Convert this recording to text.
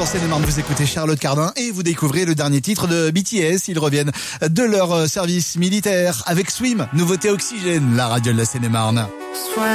en Seine-et-Marne, vous écoutez Charlotte Cardin et vous découvrez le dernier titre de BTS. Ils reviennent de leur service militaire avec Swim, nouveauté Oxygène, la radio de la Seine-et-Marne.